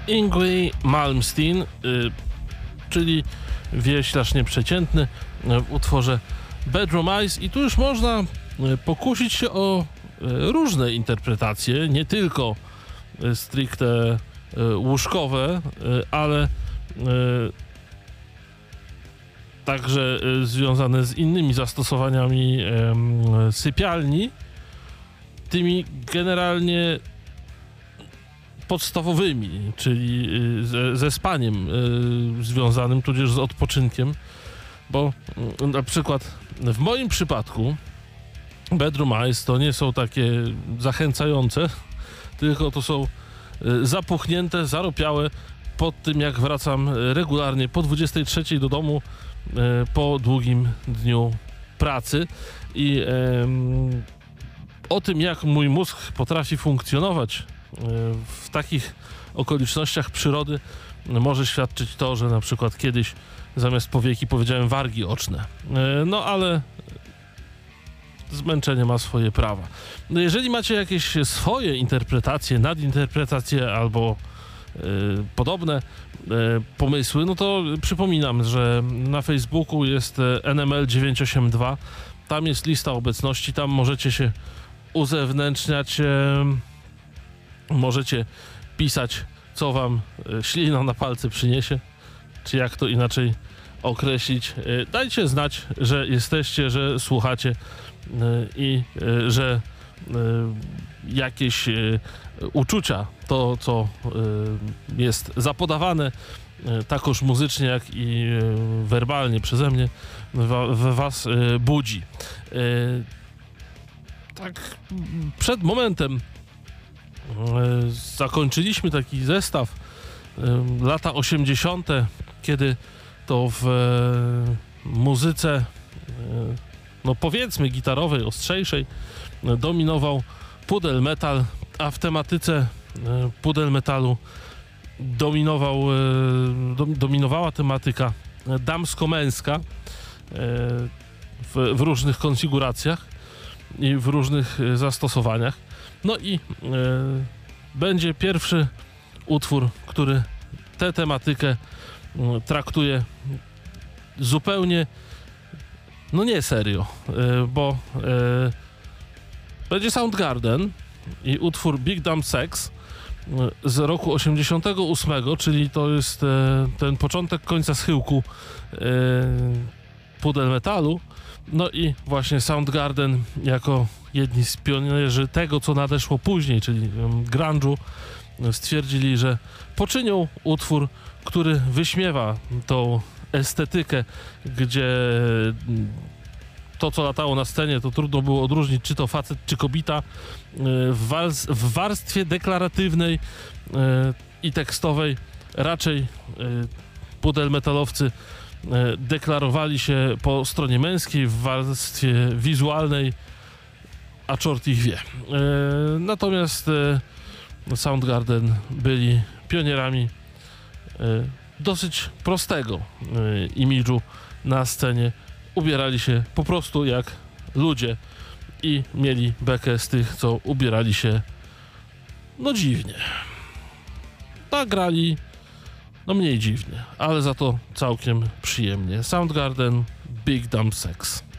Yngwie Malmsteen, czyli wieślarz nieprzeciętny w utworze Bedroom Eyes, i tu już można pokusić się o różne interpretacje, nie tylko stricte łóżkowe, ale także związane z innymi zastosowaniami sypialni, tymi generalnie podstawowymi, czyli ze spaniem związanym, tudzież z odpoczynkiem, bo na przykład w moim przypadku Bedroom Eyes to nie są takie zachęcające, tylko to są zapuchnięte, zaropiałe pod tym, jak wracam regularnie po 23 do domu po długim dniu pracy, i o tym, jak mój mózg potrafi funkcjonować w takich okolicznościach przyrody, może świadczyć to, że na przykład kiedyś zamiast powieki powiedziałem wargi oczne. No ale zmęczenie ma swoje prawa. No, jeżeli macie jakieś swoje interpretacje, nadinterpretacje albo podobne pomysły, no to przypominam, że na Facebooku jest NML982, tam jest lista obecności, tam możecie się uzewnętrzniać, możecie pisać, co wam ślina na palce przyniesie, czy jak to inaczej określić. Dajcie znać, że jesteście, że słuchacie i że jakieś uczucia, to co jest zapodawane takoż muzycznie, jak i werbalnie przeze mnie, we was budzi. Tak przed momentem zakończyliśmy taki zestaw lata 80., kiedy to w muzyce, no powiedzmy gitarowej, ostrzejszej, dominował pudel metal, a w tematyce pudel metalu dominowała tematyka damsko-męska w różnych konfiguracjach i w różnych zastosowaniach. No i będzie pierwszy utwór, który tę tematykę traktuje zupełnie, no nie serio, bo będzie Soundgarden i utwór Big Dumb Sex z roku 88, czyli to jest ten początek końca schyłku pudel metalu. No i właśnie Soundgarden jako jedni z pionierzy tego, co nadeszło później, czyli grunge'u, stwierdzili, że poczynią utwór, który wyśmiewa tą estetykę, gdzie to, co latało na scenie, to trudno było odróżnić, czy to facet, czy kobieta. W warstwie deklaratywnej i tekstowej raczej pudel metalowcy deklarowali się po stronie męskiej, w warstwie wizualnej, a czort ich wie. Natomiast Soundgarden byli pionierami dosyć prostego imidżu na scenie. Ubierali się po prostu jak ludzie i mieli bekę z tych, co ubierali się no dziwnie. Tak grali no mniej dziwnie, ale za to całkiem przyjemnie. Soundgarden, Big Dumb Sex.